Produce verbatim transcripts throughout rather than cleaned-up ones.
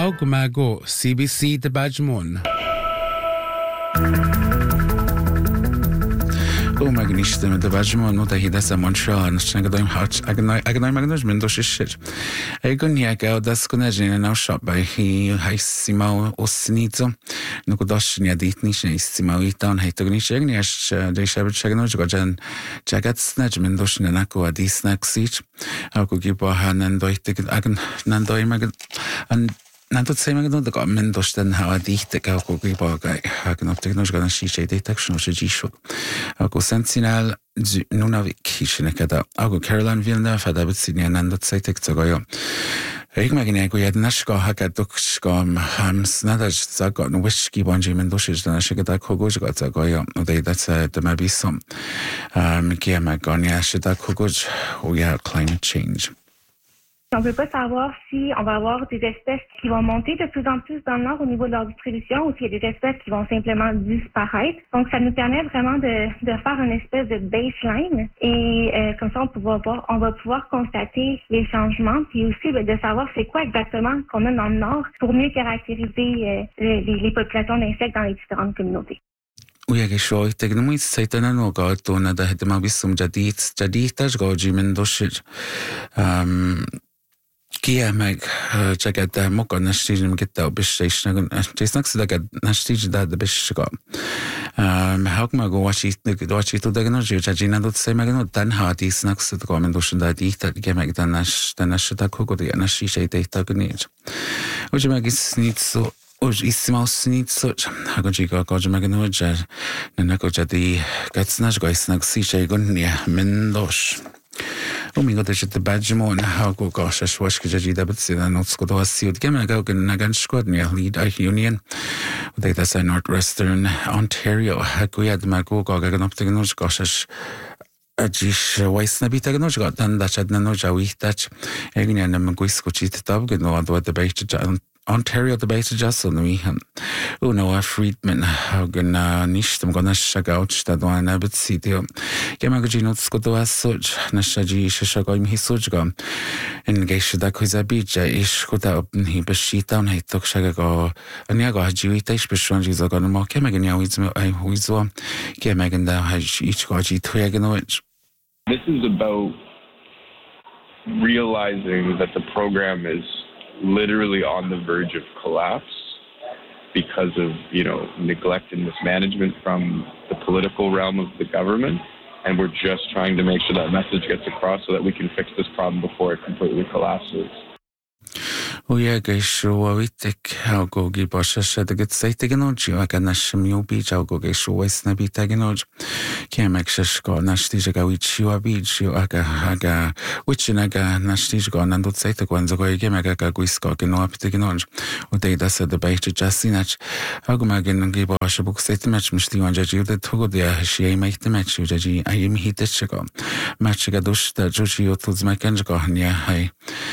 Augmago C B C de Bajmon. O magníssimo de Bajmon no da hidasa Montreal no changadoim hot agnai agnai magnos mendos shit. Egon yaga das kunajin na shop by he haisimo osnito no kodashnia ditni shisimo itan hetogni shegni ash de shabit shagno jogan jagat snaj mendos na ko adisnak sich. Ako gibo hanan doitig agn nandoi mag an Nanto tsay magno da gamen dostan hawa dihte ka ko gibo ga hagan optik no jogan shishe de takshno shijisho. Ako sentinel nunavik hishne kada. Ako Caroline Villeneuve hada bitsinia nando tsay tek tsagoyo. Ik megine go yed nashka haga dukshka hams nadaj zaga no wishki bonji mendoshij da nashka kogoj ga tsagoyo. Ode that's the mabisom. Um kia magania shida kogoj o ya climate change. On ne peut pas savoir si on va avoir des espèces qui vont monter de plus en plus dans le nord au niveau de leur distribution ou s'il y a des espèces qui vont simplement disparaître. Donc, ça nous permet vraiment de, de faire une espèce de baseline et euh, comme ça, on, peut voir, on va pouvoir constater les changements puis aussi ben, de savoir c'est quoi exactement qu'on a dans le nord pour mieux caractériser euh, les, les populations d'insectes dans les différentes communautés. وياك شوي تقدمي سيتنا نوقع تونا ده هدما بيسم جديد جديد تجاوجي من دوشج أم كيا ماك جاكد موقع نشتيج مكتا وبشيش نقول جيس نقص ده نشتيج ده ده بشجع أم هاك ما جو واشي واشي تو ده نرجع جاجينا دوت سي ما جنود دان هاديس نقص ده قام دوشن ده دي ترجع ماك ده نش ده نش ده كوكو ده نشتي شيء ده تقنيج وجي ما جيس نيتسو Už istimał snicu, ako dziga kończymy gnu, że na kończy gacnasz go isnak sicie gonnie mendosz. Umigo też te badżmon, ako gosh, aż właśnie że da być na nocku do asiut, gema go na gan szkodnie lead a union. Uday ta sa Northwestern Ontario, ako jad ma go go gan optygnosz gosh, aż dziś właśnie by tak noż go dan da czadna noż a wichtać. Jak nie nam go skoczyć tam, gno do te bejście Ontario debate just on we han Uno Friedman hagen nicht am gonna shagouch da do na bit sitio gemagino skodo asoj na shaji shago im hisujga in geisha da koiza bija ish kota open hi beshita on hitok shagago anya go haji itish beshon jizo gonna mo kemagnya wizmo ai wizo kemaganda haji ich go ji twegno. This is about realizing that the program is literally on the verge of collapse because of, you know, neglect and mismanagement from the political realm of the government. And we're just trying to make sure that message gets across so that we can fix this problem before it completely collapses. وياك شو ويتك هاو جوجي باشش دقت سيتجنوج وكان الشميو بيج هاو جوجي شو ويسنا بيتجنوج كيمك ششكو نشتيج جاويتشي وبيج وأجا أجا ويتشناجا نشتيج جا نندوت سيتك وانزغوي كيمك جاويسكو كنوا بيتجنوج ودي داس دبيت جاسينش هاو ما جن جي باش بوك سيت ماتش مش ليوان جاجي وده تقول ده شيء ما يتماتش وجاجي أيام هيتشكو ماتش جادوش تجوشي وتوز ما كانش جاهنيا هاي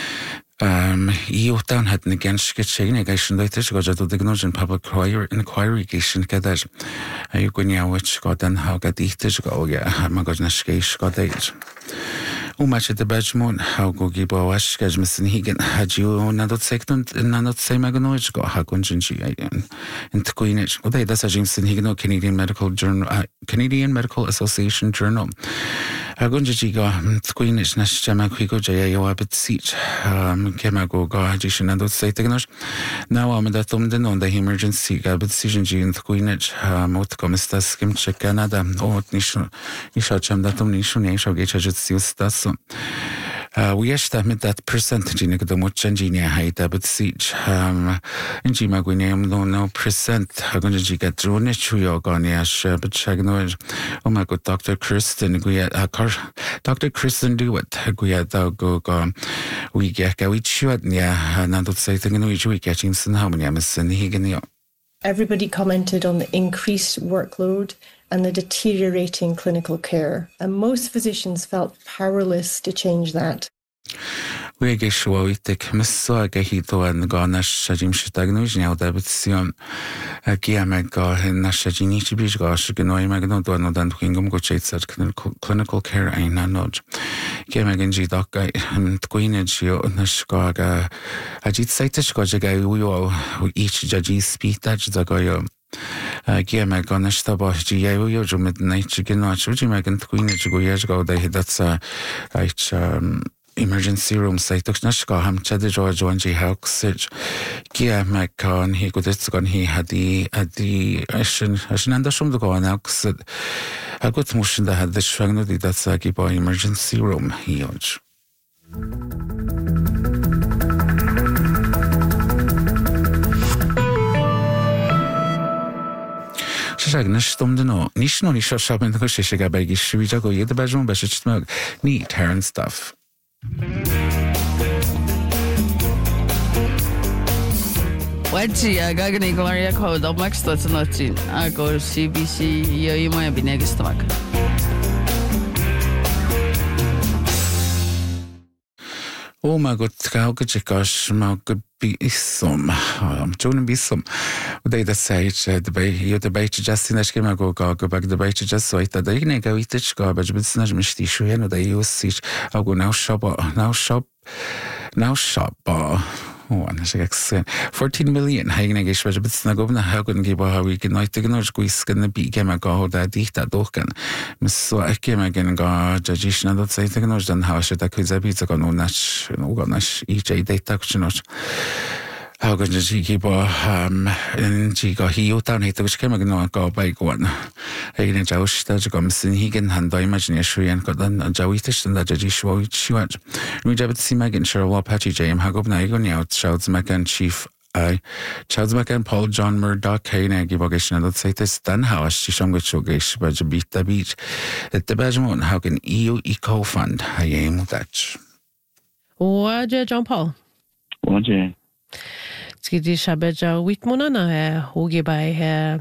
Um, you down had an against get chain negation later to go to the Gnosian public inquiry gation gadaj. Are you going out which got then how got eat to go? Yeah, my god, Nashkish got age. O much at the Bajmon, how go give a wash, Gajmison Higan, had you not second and not say Maganoj go Hagunji and Queenage. Oh, that's a Jameson Higano Canadian Medical Journal, uh, Canadian Medical Association Journal. Hagunji go Queenage Nashama Quigo Jayo Abit Siege, um, Kemago go Hajishan and say Tegnosh. Now I'm at them on the emergency Gabit Sijan G and Queenage, Motcomista Skim Check Canada, or Nishon Nishacham that Nishon Nation Gage that's Uh, we actually met that percentage in the much engineer height, but siege. Um, in Jima Gwinium, no, no percent. I'm going to get through Nichu Yogoniash, but Shagno. Oh my god, Doctor Kristen, we had Doctor Kristen do it. We had go go. We get a witch, yeah, and I don't say thing in which we catching some how many I'm a Everybody commented on the increased workload and the deteriorating clinical care, and most physicians felt powerless to change that. Uigishuoitik missua kehitoan ganas sajim shitagnuj neudabitsion giamega nasajinichi bijgash genoi magno dono dan kingum gochetsar clinical care aina nod giamegin jidaka tquinagio nashkaga ajit saitashka jaga uyo each jaji speetage zagayo Giame gan istaba GIO jo mit nature gnachu Gimegan tquinage go yesgo they that's a emergency room site nashka ham chad George one G Hawksage Giame kan he go this gun he had the at the ashen ashen and the go on Hawks a good motion that had the shagno that's a giba emergency room huge. Agnes Domdeno, Nishno Nisha Shop in the Koshiga Bagi Shivijago, Yet the Bajon Bashit neat hair and stuff. Wachi agagani gloria code of Max that's not in. I go C B C, you might be next stomach. Oh my god, how could you gosh, my good be some. I'm trying to be some. They the say the bay, you the bay just in a schema go go back the bay just so that they can go eat it garbage, but it's not misty shoe and they use sich. I'll go now shop, now shop, now shop. Oh, and I say fourteen million. Hanging a gish, but it's not going to how can give how we can not take no squeeze can be came a go that dicht that doken. Miss so I came again go judgation that say take no than how should I could be to go no nash no go nash each a data not. How can you keep um and she got he down here which came again go by one. I can joust that comes in he can hand imagination and got then a jawitish and that judge what she went. We have see Megan Sherlock Patchy Jam Hagob Nagon out Charles Macan Chief I Charles Macan Paul John Murdoch Kane Gibogation and let's say this then how she shong with Shogish but you beat the beach at the Bajamon how can E U Eco Fund I aim that. What John Paul? What Skidi Shabeja Witmonana Hogi by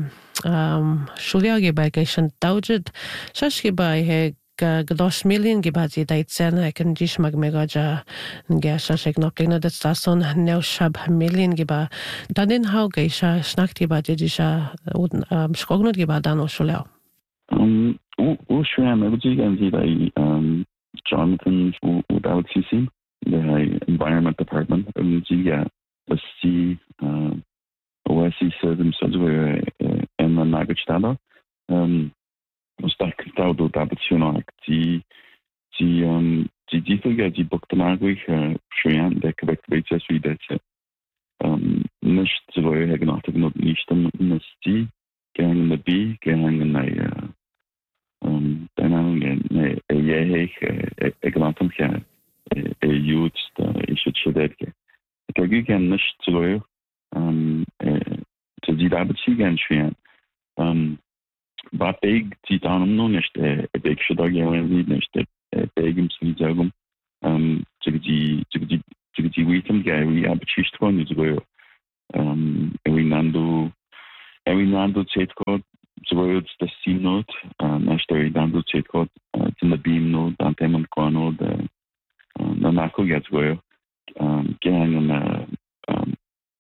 um Shuliagi by Gashan Doujid Shashki by Gadosh million Gibati Daitsen I can dish magmegaja Gasha Sheknokina that Stason now shab million giba Danin how Gaisha Snakti Badisha um Skognut Gibadan or Shulao. Um Ushram Evergy um Jonathan without C C the environment department and Giga let's see uh O S C service were in the Nagachtada. Um was that Castaudo Dabationak, the the um the Difiga di Boktanagui, Shrian, the Quebec Bates, we did um Nish to lawyer Hagnotic not Nishtam Nesti, gang in the B, gang in the um then a Yehek, Egnatum can a youth, a should Shedek. Again, Nish to lawyer. Um, to die daarbij gaan schrijven. Um, wat ik die dan nog niet, ik ik zou dat gewoon niet niet, ik hem zo'n zeggen. Um, to die to die to die weten gaan we hebben chist gewoon niet zo. Um, en we nando, en we nando zet code, zo het de sim note, naast de nando zet code, het in de beam note, dan temen kwano de, dan nako gaat zo. Um, gaan um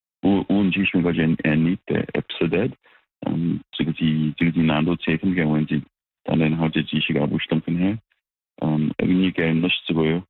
un jish me gajen enit episode um zigzi zigzi nando taken ga wenzi dan den how did jish ga bushtam kan he um ni ga nish zo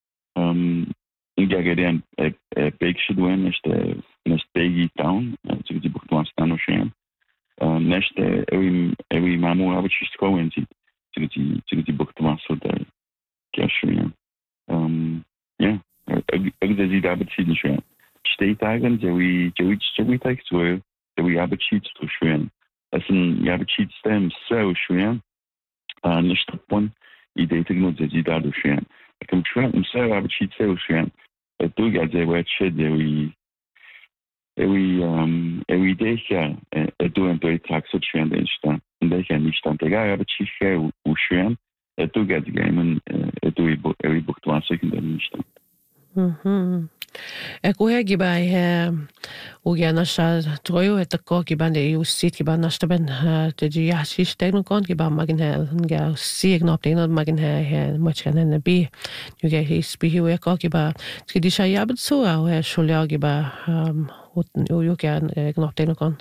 um inga ga den a big should win is the next big town zigzi buktwan stano shem um next every every mamu have just go wenzi zigzi zigzi buktwan so the gashian um yeah zigzi da betsidn shem steht eigentlich, der wie der wie der wie Text so, der wie aber cheats zu schön. Das ein ja aber cheats dem so schön. Ah nicht von Idee Technologie da so schön. Ich kann schön so aber cheats so schön. Du ja der wird shit der wie der wie ähm every day ja du und du Tag so schön den stand. Und der ja nicht stand der aber cheats so schön. Du ja die game du every book to one second den stand. Mhm. Ekuhe giba he ugia nasha troyo et ko giba ne usit giba nashta ben de ji hashish tegno kon giba magin he nga si ignop tegno magin he he much kan ne bi you get he spi hu ko giba skidi sha yabet so au he shulya giba um you can ignop tegno kon.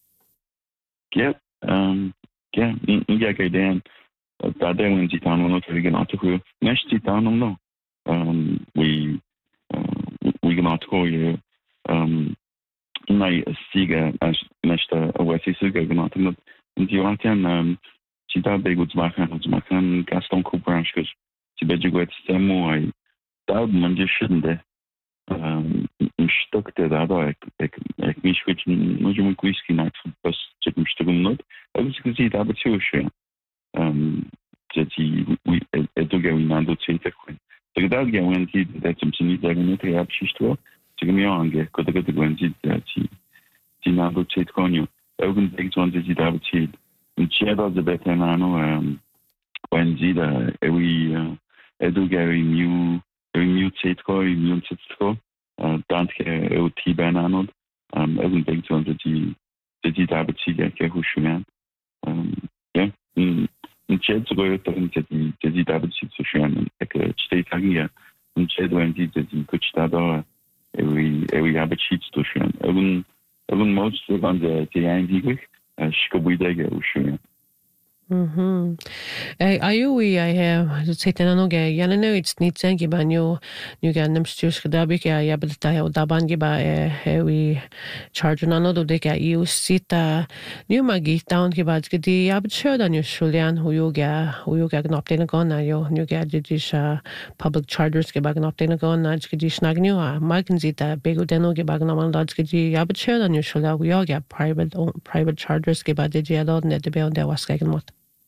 Yeah, um yeah, inga ke den da de when ti tanu no tri gan atu next ti tanu no um we we gan atu you um my siga nesta a wesi siga gan atu no ndi wanten um ti da be gut machen und machen Gaston Cooperanschus ti be gut stemo ai da man je shinde um ein Stück der da da ich ich mich mit nur so ein Whisky night was zu dem Stück not aber es gesehen aber zu schön um die we do get we nando cita qui da da ga when ti da zum sini da ne tre abschisto ti mi anche cosa che ti guardi ti ti nando cita con io irgend things on die da ti in chieda da betanano um when ti da we uh, do get a new a new cita co new cita danke o ti banano um irgend things on die die da ti che hushuan um yeah in chat so go to die die da wird so schön ek steht hier in chat wenn die die gut da da every every habit sheets to schön irgend irgend most von der die eigentlich schkobuide ge schön Mhm. Eh ayui I have setena no ge yana no it's nit sangi banyo nu ga nam stus gdabi ke ya belta ya daban ge ba eh we charge na no do de ka you sita nu magi down ge ba ge di ya bet show dan you shulian hu yo ga hu yo ga gnop den gon na yo nu ga de disha public chargers ge ba gnop den gon na ge di snag nu a magen zita bego den ge ba gnop na ge di ya bet show dan you shula hu yo ga private private chargers ge ba de ya do net de be on der was gegen mot.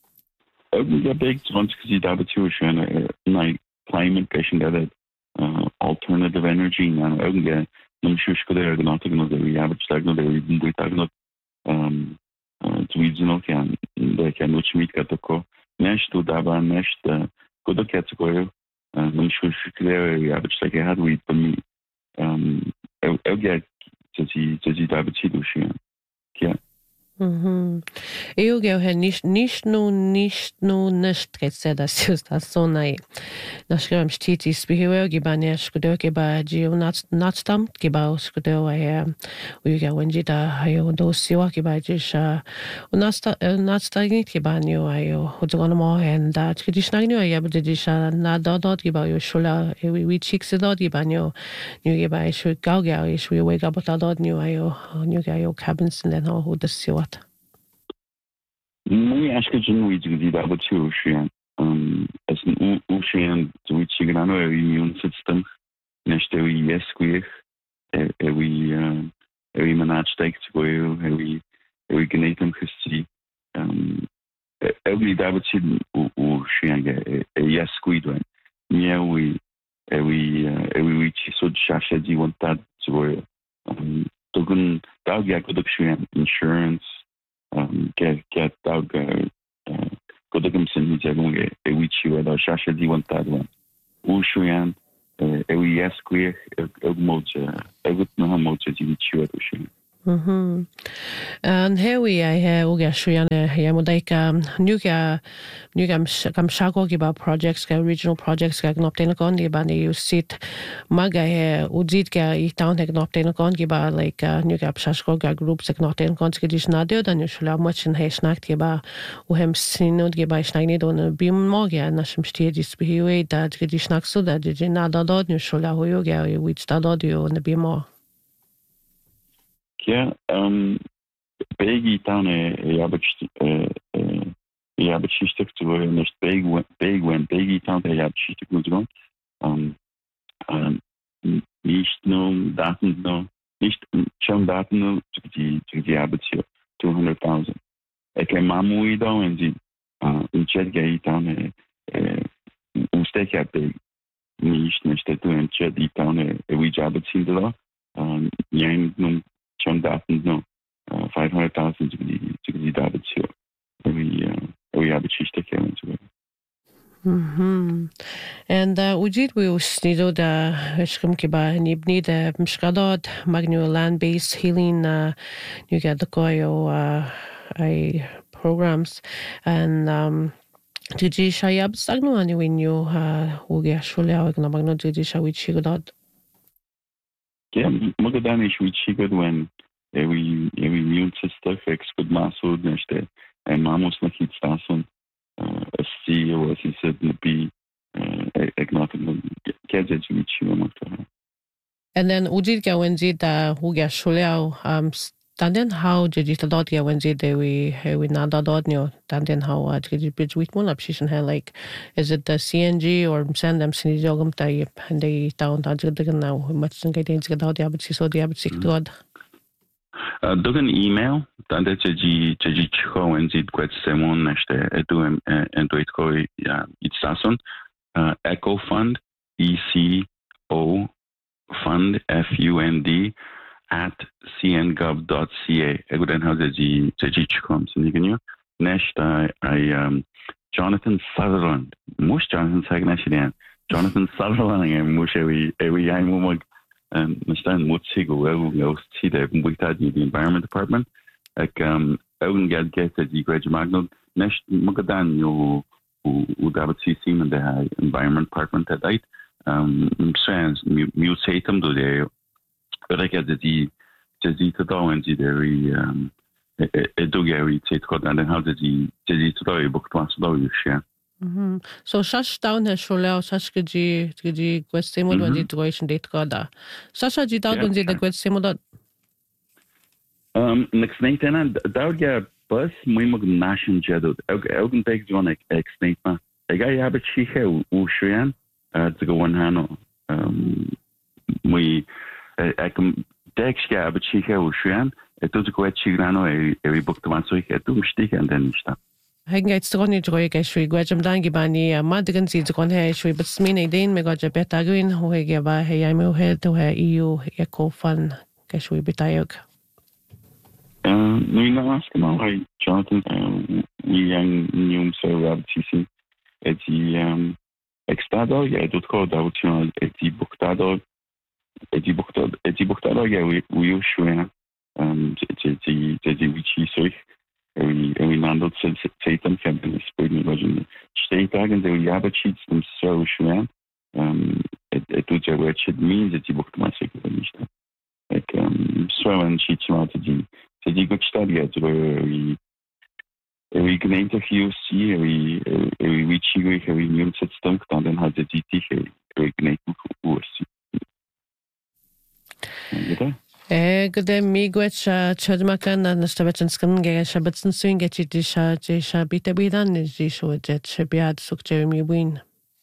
The big ones because you have a tuition, like climate patient that uh, alternative energy and again, I'm sure she could have not taken the we have a stagnant there even with tagnant um to we do not can they can which meet at the co next to daba next good category I'm sure she could have it's like I had with me um I'll get to see to see that tuition yeah. Mhm. Eu ge he nicht nicht no nicht no nicht getze das ist das so nei. Das schreiben steht ist wie wir gebane skudo ge ba ji not not stam ge ba skudo he we ge when ji da hayo do siwa ge ba ji sha und not not stagit ge ba ni ayo hodo no mo and that ge dis nagni ayo be ji sha na da dot ge ba yo shula we we chicks dot ge ba ni ni ge ba shu ga ga is we wake up dot dot ni ayo ni ge ayo cabins and then ho the siwa Muy acho que não é de dar para o oceano. Assim, o oceano do Ichigrano é o immune system. Neste é o I S queer. É o é o imanatsteig to go. É o é o genetum history. É o dar para o oceano é o I S queer. Nie é o é o é o ichi so de chacha de vontade to go. Togun dog ya could ocean insurance. Um, get get dog good looking sin is going a which you are shasha di want that one ushuyan a we yes queer a mocha a good no mocha di which you are ushuyan Mhm. And here we I have uga shuyane ya modaika nuga nuga kam shago giba projects ka regional projects ka gnoptena kon giba ne you sit maga he udit ka I town he gnoptena kon giba like nuga shago ka groups gnoptena kon ski dis na de dan you shula much in he snakt giba u hem sinod giba snagni don bim moga na shim stie dis biwe da ski snak so da de na da da you shula ho yoga we sta da dio na bim Yeah, um, big town a yabach uh yabach stick to a next big big when big town a yabach stick to go. Um, um, nicht no Daten no, nicht schon Daten no to the to the yabach two hundred thousand. I can mamu ida when the uh in chat gay town a un stick at big nicht nicht to in chat the town a we yabach in the um yen no. John Daten no uh, five hundred thousand to the to the David show. We uh, we have a chief take care of it. Mhm. And uh, ujid we usnido da shkim kiba nibni da mshkadod magnu land-based healing uh, you get the koyo uh, I programs and um Digi shayab stagnu ani winyo uh ugia shule awag na magno digi shawichi godod. Yeah, Magadani Shwichi good when every every immune system fix good muscle neste and mamos na hit stason a C or as he said to be ignoring gadget Shwichi. And then ujid ka wenji da ugia shule um Tanden how did you thought yeah when they we we not dot no tanden how uh did you bridge with one option here like is it the C N G or send them sini jogum type and they down that the now much than getting to the but so the but sick god uh dogan email tande ji ji chho when it quite semon neste edu and do it ko it's sason eco fund E C O fund F U N D at c n gov dot c a. Ego den houze die die comes and you can next I I um Jonathan Sutherland. Most Jonathan Sagnashian. Jonathan Sutherland and Mush every every I move and understand what sigo well go see the with that the environment department. Like um I wouldn't get get the graduate magno next Magadan you who David C C and the environment department at night. Um sans mutatum do they but I get the the to do and the very um a dogary take and then how did he did he to do book to do you share. Mhm. So shash down has shole shash gji gji question when the situation date goda. Sasha ji down the the question that um next night and that yeah bus my mag nation jedod elgen take you on explain ma I got have a chihe u shrian uh to go one hano um we I can text ja aber chiche ushian et tu ko chigrano e e book to so ich tu mstik and then sta Hegen gaits droni droy ga shwi gwajam dan gibani madgan si dron he shwi but smine den me gaja betaguin ho he ba he I mo he to he E U eco fund ga shwi betayog um we na ask mal hey Jonathan we young new so rab tc et die um extado ja dot ko da utino et die boktado et die boktado et die boktado ja we we shwe um die die die wichi so we we mandelt Satan feminist spring legend stay tagen de we have cheats them so shwe um it it do ja what it means that die bokt ma sekere nicht like um so when cheats ma die die gut stadia so we we can interview see we we we chigo we new system dann hat die die we can kurs Eh, gde mi gwech chadmakan na nastabatan skan ge shabatsan swing ge chidisha je shabita bidan ji sho je chabiat suk jeremy win.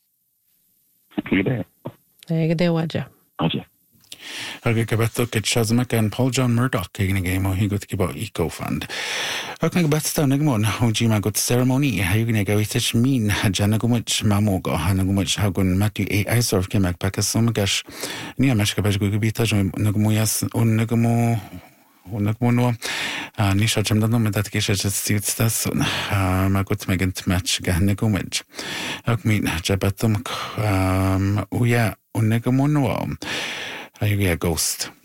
Gde. Eh, gde waja. Waja. Aga gabato ke chazmak and Paul John Murdoch kegin game o higot kibo eco fund. Aga gabatsta nagmon hoji magot ceremony hayugine gawitich min janagumich mamogo hanagumich hagun Matthew A Isorf kemak pakasomagash ni amash gabash gubita nagmuyas un nagmo ونقولوا نيشا جمدنا مدات كيشة جتسيت ستاسون ما قلت ما قلت ماتش قهنا قومج أكمين جابتهم ويا ونقولوا أيوة غوست